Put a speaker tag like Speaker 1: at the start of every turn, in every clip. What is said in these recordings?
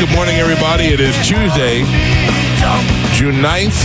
Speaker 1: Good morning, everybody. It is Tuesday, June 9th,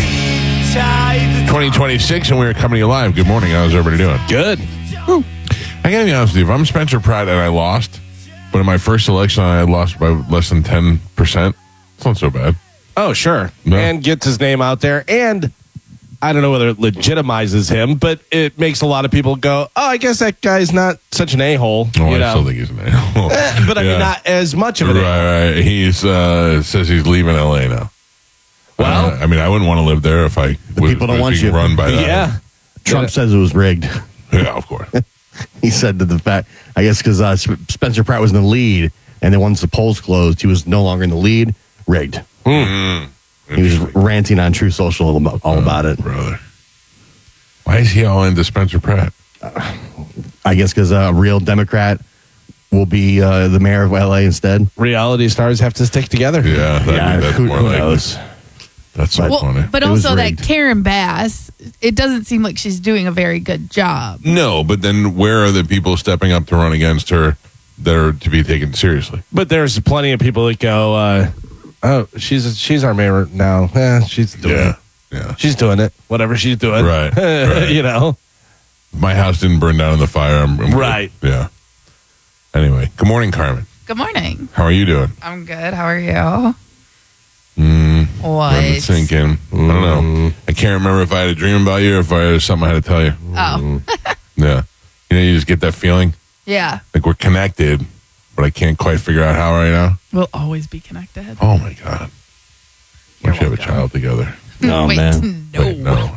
Speaker 1: 2026, and we are coming to you live. Good morning. How's everybody doing?
Speaker 2: Good.
Speaker 1: I gotta be honest with you. If I'm Spencer Pratt and I lost, but in my first election I had lost by less than 10%, it's not so bad.
Speaker 2: Oh, sure.
Speaker 1: No.
Speaker 2: And gets his name out there. And I don't know whether it legitimizes him, but it makes a lot of people go, oh, I guess that guy's not such an a-hole.
Speaker 1: Oh,
Speaker 2: you
Speaker 1: I
Speaker 2: know?
Speaker 1: still think he's an a-hole.
Speaker 2: But I mean, not as much of an a-hole.
Speaker 1: Right. He's says he's leaving LA now.
Speaker 2: Well,
Speaker 1: I mean, I wouldn't want to live there if I was
Speaker 3: people don't want
Speaker 1: being
Speaker 3: you.
Speaker 1: run by that.
Speaker 2: yeah.
Speaker 3: Trump says it was rigged.
Speaker 1: Yeah, of course.
Speaker 3: He said that the fact, I guess, because Spencer Pratt was in the lead, and then once the polls closed, he was no longer in the lead. Rigged. He was ranting on True Social all about it.
Speaker 1: Brother. Why is he all into Spencer Pratt?
Speaker 3: I guess because a real Democrat will be the mayor of LA instead.
Speaker 2: Reality stars have to stick together.
Speaker 1: Yeah, that's
Speaker 3: who
Speaker 1: more like
Speaker 3: knows?
Speaker 1: That's so funny.
Speaker 4: But
Speaker 3: It was
Speaker 4: also that
Speaker 3: rigged.
Speaker 4: Karen Bass, it doesn't seem like she's doing a very good job.
Speaker 1: No, but then where are the people stepping up to run against her that are to be taken seriously?
Speaker 2: But there's plenty of people that go, oh, she's our mayor now. She's doing it.
Speaker 1: Yeah.
Speaker 2: She's doing it. Whatever she's doing.
Speaker 1: Right.
Speaker 2: You know?
Speaker 1: My house didn't burn down in the fire. I'm good.
Speaker 2: Right.
Speaker 1: Yeah. Anyway, good morning, Carmen.
Speaker 4: Good morning.
Speaker 1: How are you doing?
Speaker 4: I'm good. How are you? What?
Speaker 1: Let me think in. I don't know. I can't remember if I had a dream about you or if I had something I had to tell you.
Speaker 4: Oh,
Speaker 1: Yeah. You just get that feeling
Speaker 4: yeah.
Speaker 1: like we're connected, but I can't quite figure out how right now.
Speaker 4: We'll always be connected.
Speaker 1: Oh, my God. We
Speaker 4: You're
Speaker 1: should have a
Speaker 4: welcome.
Speaker 1: child together.
Speaker 3: Oh,
Speaker 4: Wait,
Speaker 3: man.
Speaker 4: no.
Speaker 1: Wait, no.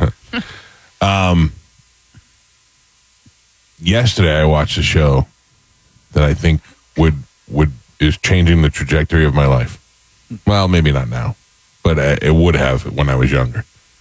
Speaker 1: Yesterday I watched a show that I think is changing the trajectory of my life. Well, maybe not now, but it would have when I was younger.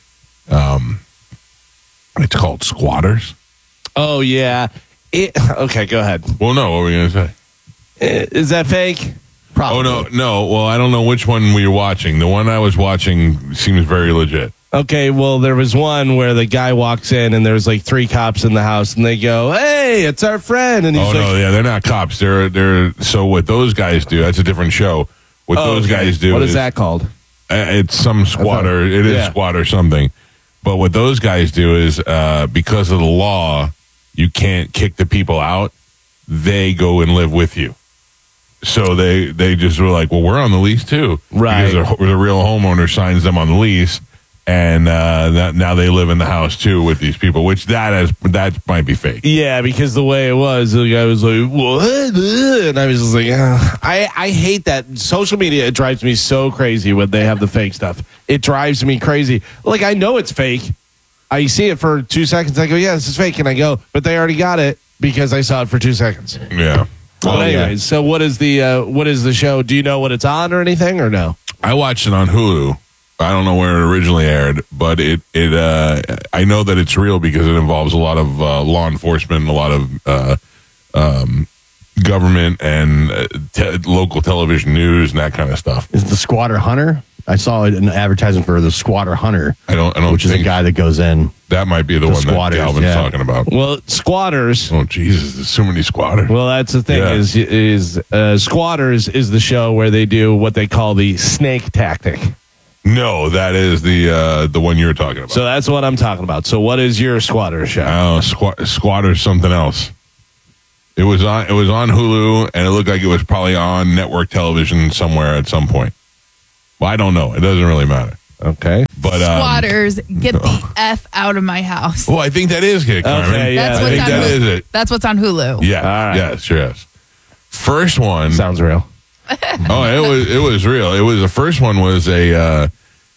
Speaker 1: It's called Squatters.
Speaker 2: Oh, yeah. Okay, go ahead.
Speaker 1: Well, no, what were we going to say?
Speaker 2: Is that fake?
Speaker 3: Probably.
Speaker 1: Oh, no. Well, I don't know which one we were watching. The one I was watching seems very legit.
Speaker 2: Okay, well, there was one where the guy walks in and there's like 3 cops in the house and they go, hey, it's our friend. And he's
Speaker 1: Oh,
Speaker 2: like,
Speaker 1: no, yeah, they're not cops. They're so what those guys do, that's a different show. What those
Speaker 2: okay.
Speaker 1: guys do
Speaker 2: What is that called?
Speaker 1: It's some squatter. It is
Speaker 2: yeah.
Speaker 1: squatter something. But what those guys do is because of the law, you can't kick the people out. They go and live with you. So they just were like, well, we're on the lease too.
Speaker 2: Right.
Speaker 1: Because the real homeowner signs them on the lease. And now they live in the house too with these people, which that might be fake.
Speaker 2: Yeah, because the way it was, the guy was like, what? And I was just like, I hate that. Social media, it drives me so crazy when they have the fake stuff. It drives me crazy. Like, I know it's fake. I see it for 2 seconds. I go, yeah, this is fake. And I go, but they already got it because I saw it for 2 seconds.
Speaker 1: Yeah.
Speaker 2: Well, anyways, so what is the show? Do you know what it's on or anything or no?
Speaker 1: I watched it on Hulu. I don't know where it originally aired, but I know that it's real because it involves a lot of law enforcement and a lot of government and local television news and that kind of stuff.
Speaker 3: Is the Squatter Hunter? I saw an advertisement for the Squatter Hunter.
Speaker 1: I don't
Speaker 3: which is a
Speaker 1: think
Speaker 3: guy that goes in.
Speaker 1: that might be the one
Speaker 3: squatters,
Speaker 1: that Galvin's
Speaker 3: yeah.
Speaker 1: talking about.
Speaker 2: Well, squatters.
Speaker 1: Oh Jesus, there's so many squatters.
Speaker 2: Well, that's the thing
Speaker 1: Yeah.
Speaker 2: is Squatters is the show where they do what they call the snake tactic.
Speaker 1: No, that is the one you're talking about.
Speaker 2: So that's what I'm talking about. So what is your Squatter show?
Speaker 1: Oh, Squatters something else. It was on Hulu, and it looked like it was probably on network television somewhere at some point. Well, I don't know. It doesn't really matter.
Speaker 2: Okay.
Speaker 1: But
Speaker 4: Squatters, get the F out of my house.
Speaker 1: well, I think that is it, Carmen.
Speaker 2: Okay, yeah.
Speaker 4: That's
Speaker 1: I
Speaker 4: what's
Speaker 1: think
Speaker 4: on
Speaker 1: that
Speaker 4: Hulu.
Speaker 1: is it.
Speaker 4: That's what's on Hulu.
Speaker 1: Yeah,
Speaker 2: All right.
Speaker 1: yeah, sure is. First one.
Speaker 2: Sounds real.
Speaker 1: It was real. It was the first one was a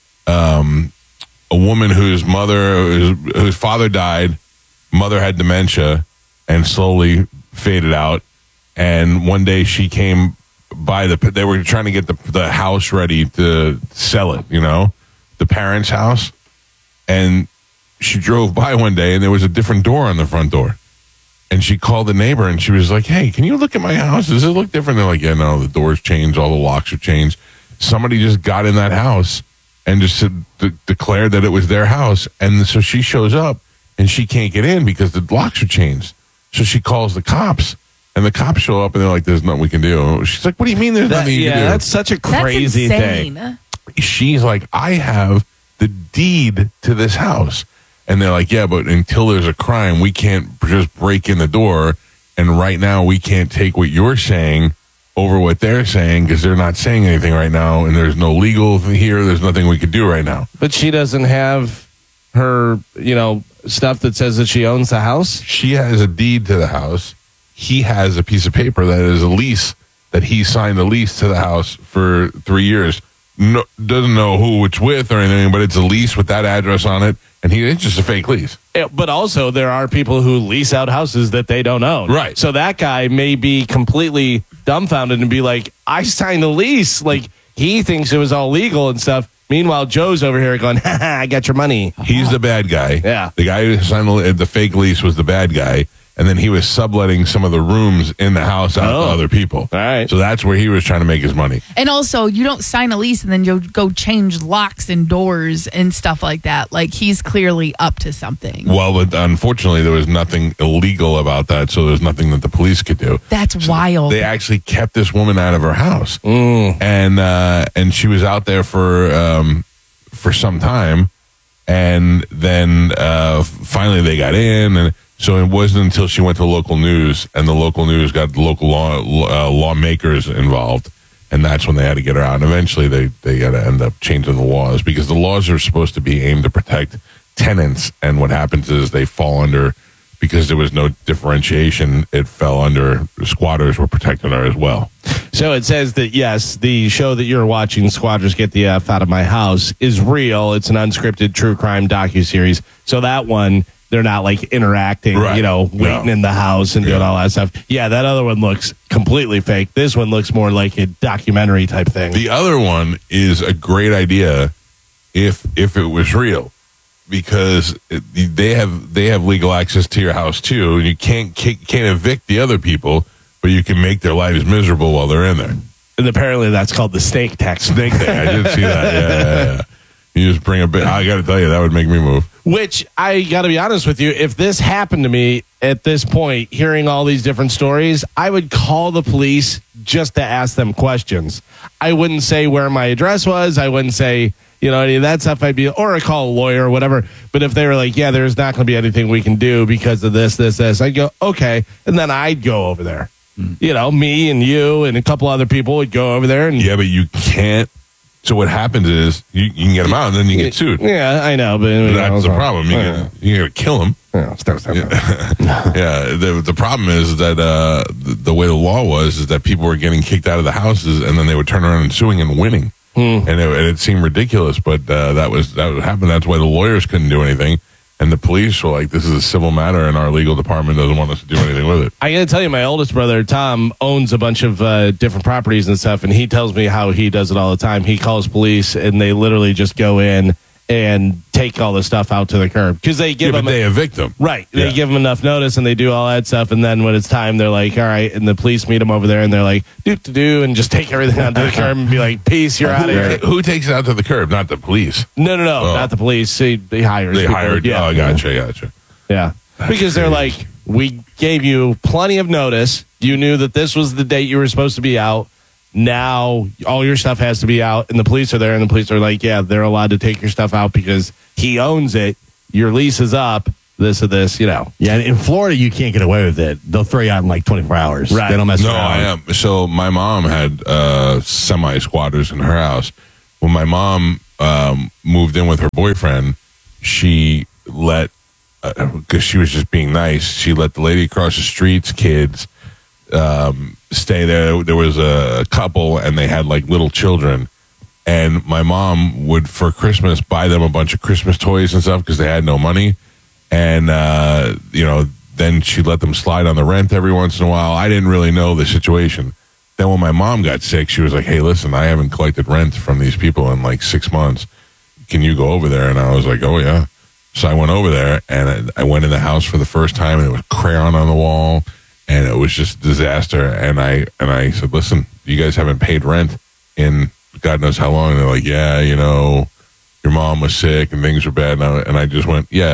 Speaker 1: woman whose father died, mother had dementia, and slowly faded out. And one day she came by they were trying to get the house ready to sell it, the parents' house. And she drove by one day and there was a different door on the front door. And she called the neighbor and she was like, hey, can you look at my house? Does it look different? They're like, yeah, no, the doors changed. All the locks are changed. Somebody just got in that house and just declared that it was their house. And so she shows up and she can't get in because the locks are changed. So she calls the cops. And the cops show up and they're like, "There's nothing we can do." She's like, "What do you mean there's nothing you can do?"
Speaker 2: That's such a
Speaker 4: That's
Speaker 2: crazy
Speaker 4: insane.
Speaker 2: thing.
Speaker 1: She's like, "I have the deed to this house." And they're like, "Yeah, but until there's a crime, we can't just break in the door. And right now, we can't take what you're saying over what they're saying because they're not saying anything right now. And there's no legal here. There's nothing we could do right now."
Speaker 2: But she doesn't have her, stuff that says that she owns the house.
Speaker 1: She has a deed to the house. He has a piece of paper that is a lease, that he signed a lease to the house for 3 years. No, doesn't know who it's with or anything, but it's a lease with that address on it. And it's just a fake lease.
Speaker 2: Yeah, but also, there are people who lease out houses that they don't own.
Speaker 1: Right.
Speaker 2: So that guy may be completely dumbfounded and be like, I signed the lease. Like, he thinks it was all legal and stuff. Meanwhile, Joe's over here going, I got your money.
Speaker 1: He's the bad guy.
Speaker 2: Yeah.
Speaker 1: The guy who signed the fake lease was the bad guy. And then he was subletting some of the rooms in the house out to other people.
Speaker 2: All right.
Speaker 1: So that's where he was trying to make his money.
Speaker 4: And also, you don't sign a lease and then you go change locks and doors and stuff like that. Like, he's clearly up to something.
Speaker 1: Well, but unfortunately, there was nothing illegal about that. So there's nothing that the police could do.
Speaker 4: That's wild.
Speaker 1: They actually kept this woman out of her house. And she was out there for some time. And then finally they got in, and so it wasn't until she went to local news, and the local news got the local lawmakers involved, and that's when they had to get her out. And eventually they had to end up changing the laws, because the laws are supposed to be aimed to protect tenants, and what happens is they fall under, because there was no differentiation, it fell under squatters were protecting her as well.
Speaker 2: So it says that, yes, the show that you're watching, Squatters Get the F Out of My House, is real. It's an unscripted true crime docuseries. So that one, they're not like interacting,
Speaker 1: Right.
Speaker 2: waiting in the house and doing all that stuff. Yeah, that other one looks completely fake. This one looks more like a documentary type thing.
Speaker 1: The other one is a great idea if it was real, because they have legal access to your house too, and you can't evict the other people, but you can make their lives miserable while they're in there.
Speaker 2: And apparently that's called the snake tax.
Speaker 1: Snake thing, I did see that. Yeah. You just bring a bit. I got to tell you, that would make me move.
Speaker 2: Which, I got to be honest with you, if this happened to me at this point, hearing all these different stories, I would call the police just to ask them questions. I wouldn't say where my address was. I wouldn't say, any of that stuff. Or call a lawyer or whatever. But if they were like, yeah, there's not going to be anything we can do because of this, I'd go, okay. And then I'd go over there. Me and you and a couple other people would go over there. And
Speaker 1: Yeah, but you can't. So what happens is you can get them out, and then you get sued.
Speaker 2: yeah, I know. But
Speaker 1: That's the problem. You got to kill them.
Speaker 2: Yeah,
Speaker 1: Yeah, the problem is that the way the law was is that people were getting kicked out of the houses, and then they would turn around and suing and winning, and it seemed ridiculous, but that would happen. That's why the lawyers couldn't do anything, and the police were like, "This is a civil matter, and our legal department doesn't want us to do anything with it."
Speaker 2: I got to tell you, my oldest brother, Tom, owns a bunch of different properties and stuff, and he tells me how he does it all the time. He calls police, and they literally just go in and take all the stuff out to the curb, because they give them
Speaker 1: they evict them.
Speaker 2: right.
Speaker 1: Yeah.
Speaker 2: They give them enough notice, and they do all that stuff, and then when it's time, they're like, all right, and the police meet them over there, and they're like, do, and just take everything out to the curb and be like, peace, you're out of here.
Speaker 1: Who takes it out to the curb? Not the police.
Speaker 2: No, not the police. They hire.
Speaker 1: They hired.
Speaker 2: Yeah.
Speaker 1: Oh, gotcha.
Speaker 2: Yeah. Because they're like, we gave you plenty of notice. You knew that this was the date you were supposed to be out. Now all your stuff has to be out, and the police are there, and the police are like, yeah, they're allowed to take your stuff out because he owns it. Your lease is up. This or this,
Speaker 3: Yeah, in Florida, you can't get away with it. They'll throw you out in like 24 hours.
Speaker 2: Right.
Speaker 3: They don't mess
Speaker 1: No,
Speaker 3: around.
Speaker 1: I am. So my mom had semi-squatters in her house. When my mom moved in with her boyfriend, she let, because she was just being nice, she let the lady across the street's kids stay there. There was a couple, and they had like little children. And my mom would, for Christmas, buy them a bunch of Christmas toys and stuff because they had no money. And, then she let them slide on the rent every once in a while. I didn't really know the situation. Then when my mom got sick, she was like, hey, listen, I haven't collected rent from these people in like 6 months. Can you go over there? And I was like, oh, yeah. So I went over there, and I went in the house for the first time, and there was crayon on the wall, and it was just a disaster. And I said, listen, you guys haven't paid rent in God knows how long. And they're like, yeah, your mom was sick and things were bad. And I just went, yeah,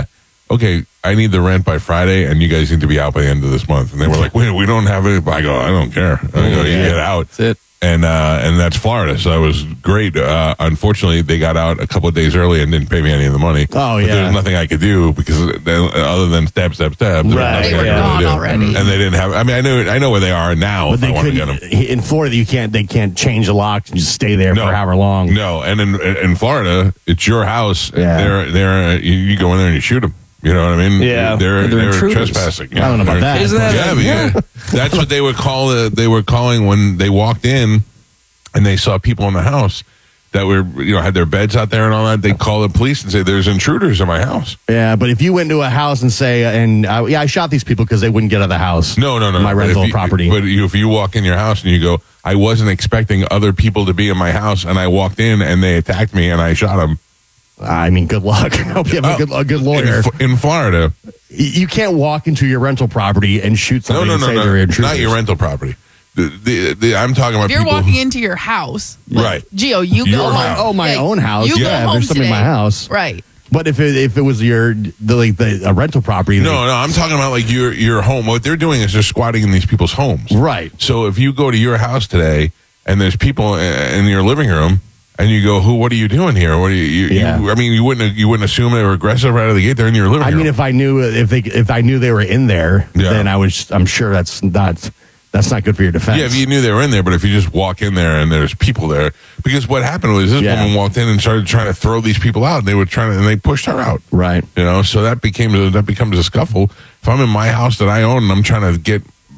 Speaker 1: okay, I need the rent by Friday, and you guys need to be out by the end of this month. And they were like, wait, we don't have it. I go, I don't care. I go, you get out.
Speaker 2: That's it.
Speaker 1: And that's Florida, so that was great. Unfortunately, they got out a couple of days early and didn't pay me any of the money.
Speaker 3: Oh,
Speaker 1: But
Speaker 3: yeah.
Speaker 1: there's nothing I could do because other than stab, there was
Speaker 2: Right.
Speaker 1: nothing
Speaker 4: They were
Speaker 1: I could
Speaker 4: gone
Speaker 1: do.
Speaker 4: already.
Speaker 1: And they didn't have. I mean, I know where they are now.
Speaker 3: But
Speaker 1: If
Speaker 3: they
Speaker 1: I want to get
Speaker 3: couldn't.
Speaker 1: them.
Speaker 3: In Florida, they can't change the locks and just stay there
Speaker 1: No.
Speaker 3: for however long.
Speaker 1: No, and in Florida, it's your house.
Speaker 3: Yeah.
Speaker 1: They're you go in there and you shoot them. You know what I mean?
Speaker 2: Yeah.
Speaker 1: they're
Speaker 5: intruders.
Speaker 1: trespassing.
Speaker 3: I don't know about that.
Speaker 2: Isn't that-
Speaker 1: Yeah, that's what they would call. They were calling when they walked in, and they saw people in the house that were had their beds out there and all that. They call the police and say, "There's intruders in my house."
Speaker 3: Yeah, but if you went to a house and say, I shot these people because they wouldn't get out of the house.
Speaker 1: No.
Speaker 3: My
Speaker 1: But
Speaker 3: rental
Speaker 1: if you-
Speaker 3: property.
Speaker 1: But if you walk in your house and you go, "I wasn't expecting other people to be in my house," and I walked in and they attacked me and I shot them.
Speaker 3: I mean, good luck. I hope you have a good lawyer.
Speaker 1: In Florida.
Speaker 3: You can't walk into your rental property and shoot
Speaker 1: No,
Speaker 3: somebody and say they're
Speaker 1: no,
Speaker 3: intruders.
Speaker 1: not your rental property. I'm talking about
Speaker 4: If you're
Speaker 1: people.
Speaker 4: walking into your house, like,
Speaker 1: Right.
Speaker 4: Gio, you
Speaker 1: Your
Speaker 4: go home.
Speaker 1: house.
Speaker 3: Oh, my own house.
Speaker 4: You go
Speaker 3: Yeah,
Speaker 4: home
Speaker 3: there's somebody in my
Speaker 4: today.
Speaker 3: house.
Speaker 4: Right.
Speaker 3: But if it was a rental property,
Speaker 1: No, I'm talking about like your home. What they're doing is they're squatting in these people's homes.
Speaker 3: right?
Speaker 1: So if you go to your house today and there's people in your living room and you go, what are you doing here? What are
Speaker 3: Yeah.
Speaker 1: I mean, you wouldn't assume they were aggressive right out of the gate. They're in your living
Speaker 3: I
Speaker 1: room.
Speaker 3: mean, if I knew they were in there,
Speaker 1: Yeah.
Speaker 3: then I'm sure that's not good for your defense.
Speaker 1: yeah, if you knew they were in there, but if you just walk in there and there's people there, because what happened was this
Speaker 3: Yeah.
Speaker 1: woman walked in and started trying to throw these people out. And they pushed her out.
Speaker 3: Right.
Speaker 1: So that becomes a scuffle. If I'm in my house that I own and I'm trying to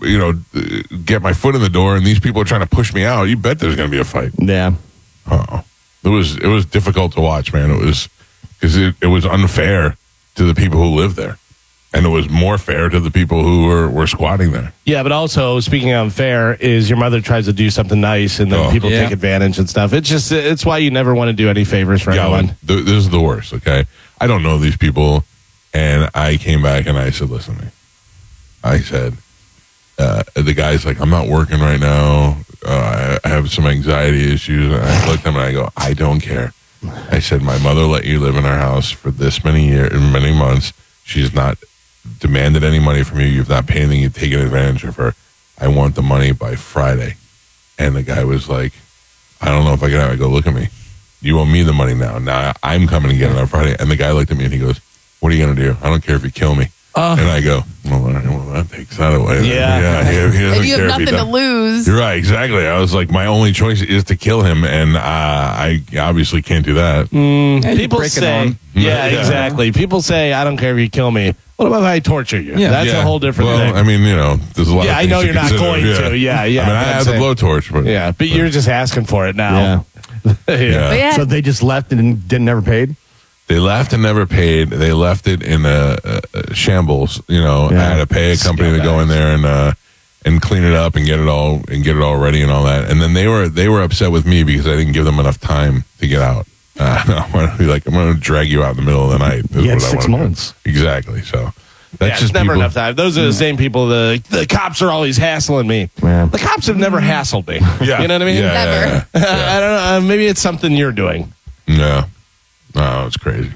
Speaker 1: get my foot in the door and these people are trying to push me out, you bet there's going to be a fight.
Speaker 3: Yeah.
Speaker 1: It was difficult to watch, man. It was because it was unfair to the people who live there, and it was more fair to the people who were squatting there.
Speaker 2: Yeah, but also speaking of unfair, is your mother tries to do something nice and then
Speaker 1: Oh.
Speaker 2: people
Speaker 5: Yeah.
Speaker 2: take advantage and stuff. It's why you never want to do any favors for anyone.
Speaker 1: This is the worst. Okay, I don't know these people, and I came back and I said, "Listen," I said, the guy's like, "I'm not working right now. I have some anxiety issues." And I looked at him and I go, "I don't care." I said, "My mother let you live in our house for this many months. She's not demanded any money from you. You've not paid anything. You've taken advantage of her. I want the money by Friday." And the guy was like, "I don't know if I can have it." I go, "Look at me. You owe me the money now. Now I'm coming to get it on Friday." And the guy looked at me and he goes, "What are you going to do? I don't care if you kill me." And I go, "Well, all right, that takes that away."
Speaker 2: Yeah.
Speaker 1: He doesn't
Speaker 4: If you
Speaker 1: care
Speaker 4: have
Speaker 1: if he
Speaker 4: nothing to
Speaker 1: does.
Speaker 4: lose,
Speaker 1: You're right, exactly. I was like, my only choice is to kill him, and I obviously can't do that.
Speaker 2: People
Speaker 5: break it
Speaker 2: say,
Speaker 5: on.
Speaker 2: yeah,
Speaker 1: Yeah.
Speaker 2: exactly. People say, I don't care if you kill me. What about if I torture you?
Speaker 5: Yeah.
Speaker 2: That's a whole different
Speaker 1: well,
Speaker 2: thing.
Speaker 1: I mean, there's a lot.
Speaker 2: Yeah,
Speaker 1: of
Speaker 2: I
Speaker 1: things
Speaker 2: know
Speaker 1: to
Speaker 2: you're not
Speaker 1: consider.
Speaker 2: going to. Yeah, yeah,
Speaker 1: I mean, I
Speaker 2: but I'm
Speaker 1: have the
Speaker 2: saying-
Speaker 1: blowtorch, but
Speaker 2: yeah, but you're just asking for it now.
Speaker 3: Yeah.
Speaker 1: yeah.
Speaker 4: But yeah,
Speaker 3: So they just left and didn't never paid.
Speaker 1: They left and never paid. They left it in a shambles. I had to pay a company to go in there and clean it up and get it all ready and all that. And then they were upset with me because I didn't give them enough time to get out. I'm going to be like, I'm going to drag you out in the middle of the night. is
Speaker 3: You had
Speaker 1: what I
Speaker 3: 6
Speaker 1: wanna do.
Speaker 3: months.
Speaker 1: Exactly. So
Speaker 2: Yeah,
Speaker 1: that's
Speaker 2: it's
Speaker 1: just
Speaker 2: never
Speaker 1: people-
Speaker 2: enough time. Those are the same people. The cops are always hassling me.
Speaker 3: Yeah.
Speaker 2: The cops have never hassled me.
Speaker 1: Yeah.
Speaker 2: You know what I mean?
Speaker 1: Yeah,
Speaker 4: Never.
Speaker 1: yeah, yeah.
Speaker 2: I don't know. Maybe it's something you're doing.
Speaker 1: No, it's crazy.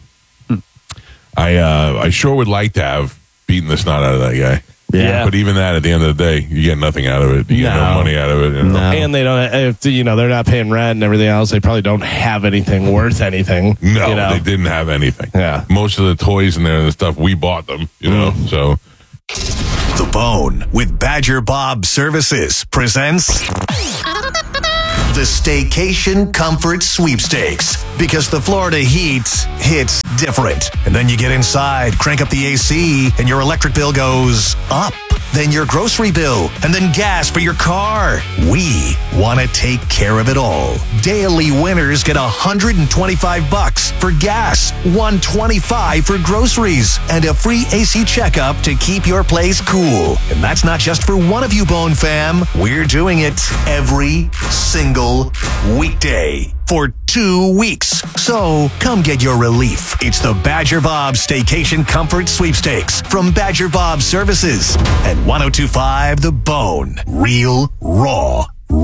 Speaker 1: I sure would like to have beaten the snot out of that guy.
Speaker 3: Yeah.
Speaker 1: But even that, at the end of the day, you get nothing out of it. You get no
Speaker 3: No.
Speaker 1: money out of it.
Speaker 3: No.
Speaker 2: And they don't. If they're not paying rent and everything else, they probably don't have anything worth anything.
Speaker 1: No,
Speaker 2: you know?
Speaker 1: they didn't have anything.
Speaker 2: Yeah.
Speaker 1: Most of the toys in there and the stuff, we bought them, so.
Speaker 6: The Bone with Badger Bob Services presents the Staycation Comfort Sweepstakes. Because the Florida heat hits different. And then you get inside, crank up the AC, and your electric bill goes up. Then your grocery bill, and then gas for your car. We want to take care of it all. Daily winners get $125 for gas, $125 for groceries, and a free AC checkup to keep your place cool. And that's not just for one of you, Bone fam. We're doing it every single weekday for 2 weeks. So come get your relief. It's the Badger Bob Staycation Comfort Sweepstakes from Badger Bob Services and 102.5 The Bone. Real, raw, rate.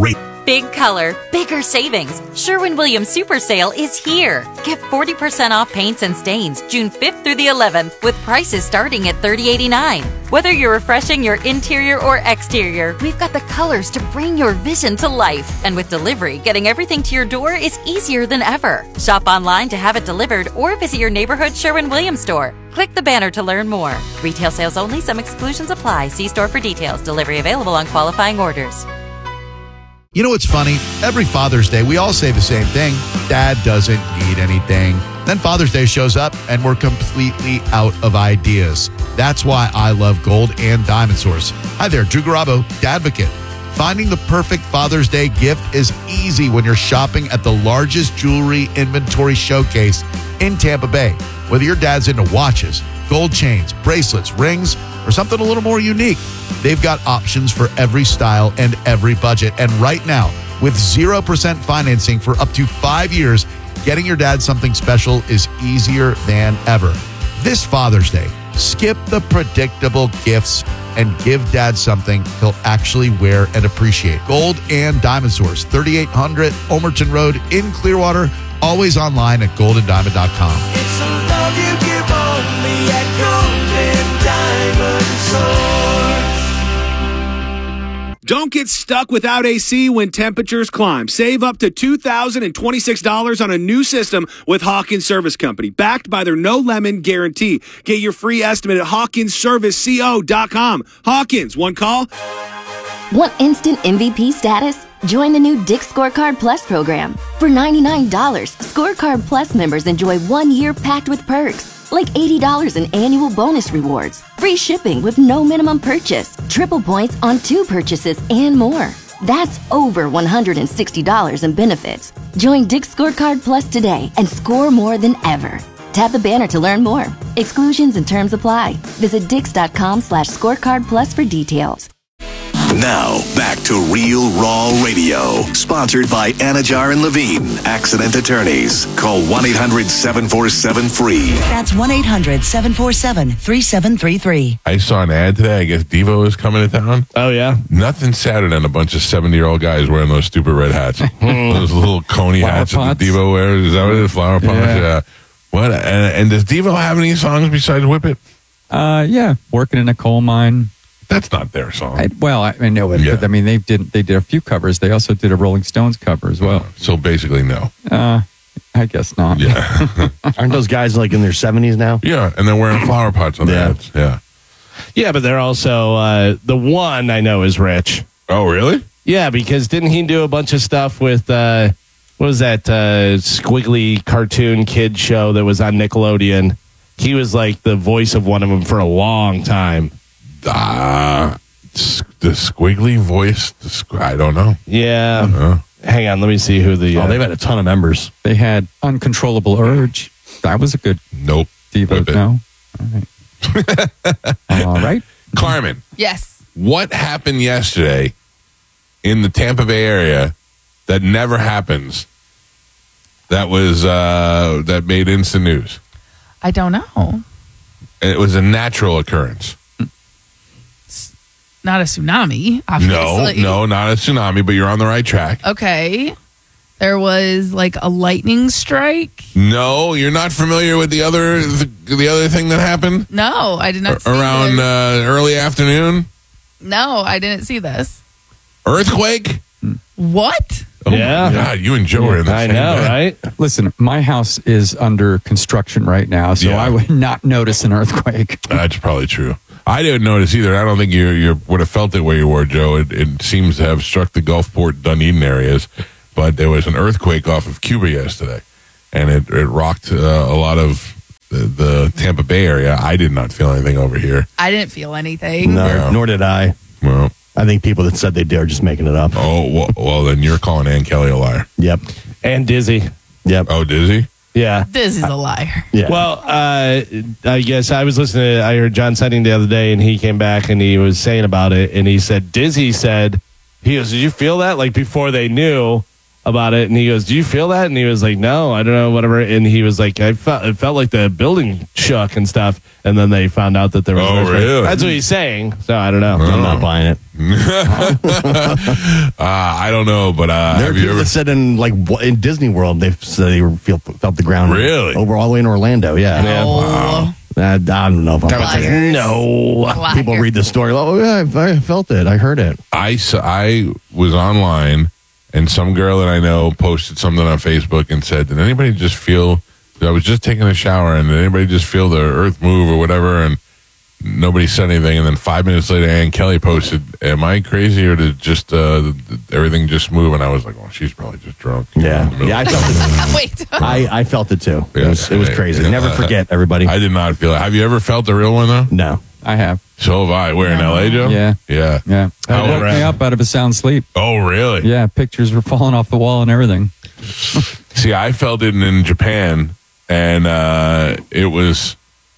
Speaker 5: Big color, bigger savings. Sherwin-Williams Super Sale is here. Get 40% off paints and stains June 5th through the 11th with prices starting at $30.89. Whether you're refreshing your interior or exterior, we've got the colors to bring your vision to life. And with delivery, getting everything to your door is easier than ever. Shop online to have it delivered or visit your neighborhood Sherwin-Williams store. Click the banner to learn more. Retail sales only. Some exclusions apply. See store for details. Delivery available on qualifying orders.
Speaker 7: You know what's funny? Every Father's Day, we all say the same thing. Dad doesn't need anything. Then Father's Day shows up and we're completely out of ideas. That's why I love Gold and Diamond Source. Hi there, Drew Garabo, Dadvocate. Finding the perfect Father's Day gift is easy when you're shopping at the largest jewelry inventory showcase in Tampa Bay. Whether your dad's into watches, gold chains, bracelets, rings, or something a little more unique, they've got options for every style and every budget. And right now, with 0% financing for up to 5 years, getting your dad something special is easier than ever. This Father's Day, skip the predictable gifts and give dad something he'll actually wear and appreciate. Gold and Diamond Source, 3800 Omerton Road in Clearwater. Always online at goldanddiamond.com.
Speaker 8: It's a love you give only at Gold and Diamond Source.
Speaker 9: Don't get stuck without AC when temperatures climb. Save up to $2,026 on a new system with Hawkins Service Company, backed by their no lemon guarantee. Get your free estimate at HawkinsServiceCO.com. Hawkins, one call.
Speaker 10: Want instant MVP status? Join the new Dick's Scorecard Plus program. For $99, Scorecard Plus members enjoy 1 year packed with perks, like $80 in annual bonus rewards, free shipping with no minimum purchase, triple points on 2 purchases, and more. That's over $160 in benefits. Join Dick's Scorecard Plus today and score more than ever. Tap the banner to learn more. Exclusions and terms apply. Visit Dix.com/scorecard plus for details.
Speaker 6: Now, back to Real Raw Radio. Sponsored by Anajar and Levine, accident attorneys. Call 1-800-747-FREE.
Speaker 11: That's 1-800-747-3733.
Speaker 1: I saw an ad today. I guess Devo is coming to town.
Speaker 2: Oh, yeah?
Speaker 1: Nothing sadder than a bunch of 70-year-old guys wearing those stupid red hats. Those little coney hats that the Devo wears. Is that what it is? Flower pots? Yeah. What? And does Devo have any songs besides Whip It?
Speaker 12: Yeah. Working in a coal mine.
Speaker 1: That's not their song.
Speaker 12: I know it. Yeah. But, I mean, they did a few covers. They also did a Rolling Stones cover as well.
Speaker 1: So basically, no.
Speaker 12: I guess not.
Speaker 1: Yeah.
Speaker 3: Aren't those guys like in their 70s now?
Speaker 1: Yeah, and they're wearing flower pots on their heads. Yeah.
Speaker 2: Yeah, but they're also, the one I know is Rich.
Speaker 1: Oh, really?
Speaker 2: Yeah, because didn't he do a bunch of stuff with, what was that squiggly cartoon kid show that was on Nickelodeon? He was like the voice of one of them for a long time.
Speaker 1: The squiggly voice, I don't know.
Speaker 2: Yeah. Hang on, let me see who the...
Speaker 3: they've had a ton of members.
Speaker 12: They had Uncontrollable Urge. That was a good...
Speaker 1: Nope.
Speaker 12: Devo, no? All right.
Speaker 1: Carmen.
Speaker 4: Yes.
Speaker 1: What happened yesterday in the Tampa Bay area that never happens that was that made instant news?
Speaker 4: I don't know.
Speaker 1: It was a natural occurrence.
Speaker 4: Not a tsunami, obviously.
Speaker 1: No, not a tsunami, but you're on the right track.
Speaker 4: Okay. There was like a lightning strike.
Speaker 1: No, you're not familiar with the other thing that happened?
Speaker 4: No, I did not see
Speaker 1: around
Speaker 4: this.
Speaker 1: Early afternoon?
Speaker 4: No, I didn't see this.
Speaker 1: Earthquake?
Speaker 4: What?
Speaker 1: Oh my God, you and Joe are in the same bed.
Speaker 2: Right?
Speaker 12: Listen, my house is under construction right now, so I would not notice an earthquake.
Speaker 1: That's probably true. I didn't notice either. I don't think you would have felt it where you were, Joe. It seems to have struck the Gulfport, Dunedin areas, but there was an earthquake off of Cuba yesterday, and it rocked a lot of the Tampa Bay area. I did not feel anything over here.
Speaker 4: I didn't feel anything.
Speaker 3: No, nor did I.
Speaker 1: Well,
Speaker 3: I think people that said they did are just making it up.
Speaker 1: Oh, well, then you're calling Ann Kelly a liar.
Speaker 3: Yep.
Speaker 2: And Dizzy.
Speaker 3: Yep.
Speaker 1: Oh, Dizzy?
Speaker 2: Yeah.
Speaker 4: This is a liar.
Speaker 3: Yeah.
Speaker 2: Well, I guess I was listening I heard John Setting the other day, and he came back and he was saying about it, and he said, Dizzy said, he goes, did you feel that? Like before they knew, about it, and he goes, "Do you feel that?" And he was like, "No, I don't know, whatever." And he was like, "It felt like the building shook and stuff." And then they found out that there was.
Speaker 1: Oh,
Speaker 2: an earthquake.
Speaker 1: really?
Speaker 2: That's what he's saying. So I don't know.
Speaker 3: I'm not buying it.
Speaker 1: I don't know, but
Speaker 3: There are
Speaker 1: have you
Speaker 3: people
Speaker 1: ever?
Speaker 3: that said in Disney World they said they felt the ground
Speaker 1: Really?
Speaker 3: over all the way in Orlando. Yeah.
Speaker 4: Oh,
Speaker 3: I don't know if I'm buying it.
Speaker 4: liars.
Speaker 2: No.
Speaker 3: People
Speaker 4: Liar.
Speaker 3: read the story. Oh, yeah, I felt it. I heard it.
Speaker 1: I was online, and some girl that I know posted something on Facebook and said, "Did anybody just feel?" I was just taking a shower, and did anybody just feel the earth move or whatever? And nobody said anything. And then 5 minutes later, Ann Kelly posted, "Am I crazy, or did just everything just move?" And I was like, "Oh, she's probably just drunk."
Speaker 3: Yeah. Yeah, I felt it.
Speaker 4: Wait.
Speaker 3: I felt it too.
Speaker 1: Yeah.
Speaker 3: It was crazy.
Speaker 1: Yeah.
Speaker 3: Never forget, everybody.
Speaker 1: I did not feel it. Have you ever felt the real one though?
Speaker 3: No.
Speaker 12: I have.
Speaker 1: So have I. Where in LA, Joe?
Speaker 12: Yeah.
Speaker 1: Yeah.
Speaker 12: Yeah.
Speaker 1: How
Speaker 12: It woke
Speaker 1: old?
Speaker 12: me up out of a sound sleep.
Speaker 1: Oh, really?
Speaker 12: Yeah. Pictures were falling off the wall and everything.
Speaker 1: See, I felt it in Japan, and it was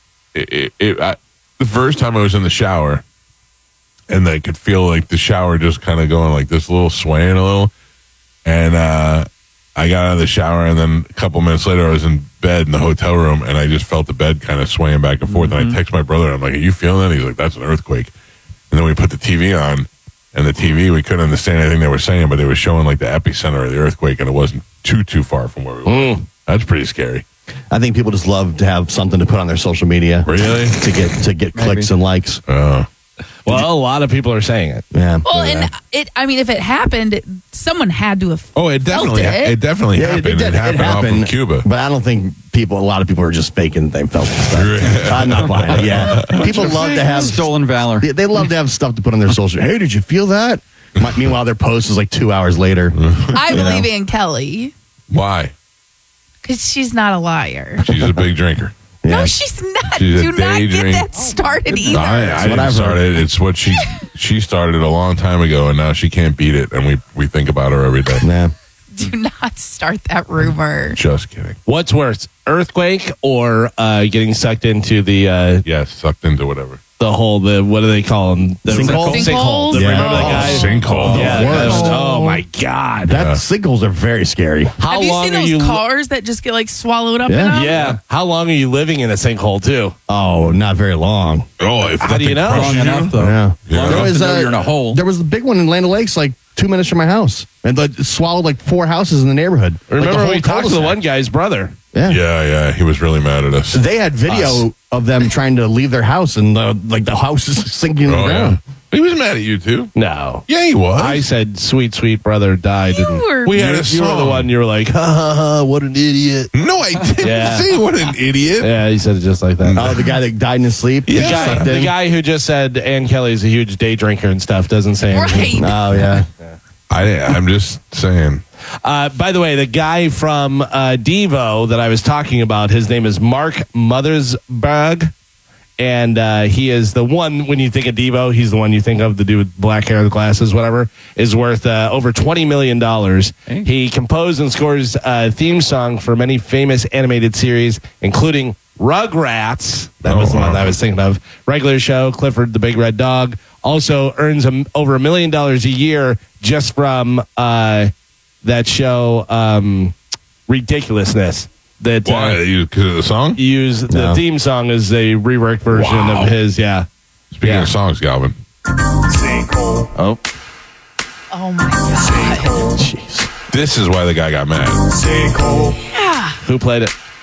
Speaker 1: the first time I was in the shower, and I could feel like the shower just kind of going like this, little swaying a little, and I got out of the shower, and then a couple minutes later, I was in bed in the hotel room, and I just felt the bed kind of swaying back and forth. And I text my brother, I'm like, "Are you feeling that?" He's like, "That's an earthquake." And then we put the TV on, and the TV, we couldn't understand anything they were saying, but they were showing like the epicenter of the earthquake, and it wasn't too far from where we were. That's pretty scary.
Speaker 3: I think people just love to have something to put on their social media.
Speaker 1: Really?
Speaker 3: To get
Speaker 12: Maybe.
Speaker 3: clicks and likes.
Speaker 2: Well, a lot of people are saying it.
Speaker 3: Yeah.
Speaker 4: Well, and I mean, if it happened, someone had to have.
Speaker 1: Oh, it definitely,
Speaker 4: Felt it.
Speaker 1: it definitely happened. It happened off of Cuba.
Speaker 3: But I don't think a lot of people are just faking they felt this stuff. I'm not buying it. Yeah. People love to have
Speaker 12: Stolen valor.
Speaker 3: They love to have stuff to put on their social. Hey, did you feel that? Meanwhile, their post is like 2 hours later.
Speaker 4: I believe Ann Kelly
Speaker 1: Why?
Speaker 4: because she's not a liar.
Speaker 1: She's a big drinker.
Speaker 4: No,
Speaker 3: Yeah.
Speaker 4: she's not.
Speaker 1: She's a
Speaker 4: Do not get
Speaker 1: daydream.
Speaker 4: that started either.
Speaker 1: I didn't start it. It's what she started a long time ago, and now she can't beat it. And we think about her every day.
Speaker 3: Nah.
Speaker 4: Do not start that rumor.
Speaker 1: Just kidding.
Speaker 2: What's worse, earthquake or getting sucked into the
Speaker 1: Yes, sucked into whatever.
Speaker 2: hole? What do they call them? The
Speaker 3: Sinkhole?
Speaker 4: Sinkholes?
Speaker 2: Remember
Speaker 3: Yeah.
Speaker 2: that guy?
Speaker 1: Sinkhole.
Speaker 2: Yeah,
Speaker 3: The worst.
Speaker 2: oh my god.
Speaker 3: That sinkholes are very scary.
Speaker 2: How
Speaker 4: Have you
Speaker 2: long
Speaker 4: seen
Speaker 2: are
Speaker 4: those
Speaker 2: you?
Speaker 4: cars that just get like swallowed up
Speaker 3: Yeah.
Speaker 4: in them?
Speaker 2: Yeah. How long are you living in a sinkhole too?
Speaker 3: Oh, not very long.
Speaker 1: Oh, if
Speaker 2: How do you know?
Speaker 12: Long enough, though.
Speaker 3: Yeah.
Speaker 1: Yeah.
Speaker 12: Long enough to know you're in a hole.
Speaker 3: There was the big one in Land O'Lakes, like 2 minutes from my house, and it swallowed like 4 houses in the neighborhood.
Speaker 2: Remember
Speaker 3: like the
Speaker 2: when
Speaker 3: whole
Speaker 2: we talked to the
Speaker 3: cul-de-sac.
Speaker 2: one guy's brother?
Speaker 3: Yeah.
Speaker 1: Yeah, he was really mad at us.
Speaker 3: They had video of them trying to leave their house, and like the house is sinking in the
Speaker 1: Oh, yeah.
Speaker 3: ground.
Speaker 1: He was mad at you too.
Speaker 2: No.
Speaker 1: Yeah, he was.
Speaker 2: I said, sweet brother died.
Speaker 4: You
Speaker 2: and
Speaker 4: were-
Speaker 1: We had a
Speaker 2: you were the
Speaker 1: song.
Speaker 2: one, you were like, ha ha ha, what an idiot.
Speaker 1: No, I didn't
Speaker 2: Yeah.
Speaker 1: say what an idiot.
Speaker 2: Yeah, he said it just like that.
Speaker 3: Oh, the guy that died in his sleep.
Speaker 2: The guy, the guy who just said Ann Kelly's a huge day drinker and stuff doesn't say anything.
Speaker 4: Right.
Speaker 3: Oh yeah.
Speaker 1: I'm just saying.
Speaker 2: By the way, the guy from Devo that I was talking about, his name is Mark Mothersbaugh. And he is the one, when you think of Devo, he's the one you think of, the dude with black hair, the glasses, whatever, is worth over $20 million.
Speaker 12: Hey.
Speaker 2: He composed and scores a theme song for many famous animated series, including Rugrats. That was the one I was thinking of. Regular Show, Clifford the Big Red Dog. Also earns over $1 million a year just from that show, Ridiculousness. That
Speaker 1: Why? Because of the song?
Speaker 2: use the
Speaker 3: No.
Speaker 2: theme song as a reworked version
Speaker 1: Wow.
Speaker 2: of his. Yeah.
Speaker 1: Speaking
Speaker 2: Yeah.
Speaker 1: of songs, Galvin.
Speaker 2: Oh.
Speaker 4: Oh my god.
Speaker 3: Jeez.
Speaker 1: This is why the guy got mad.
Speaker 2: Who played it?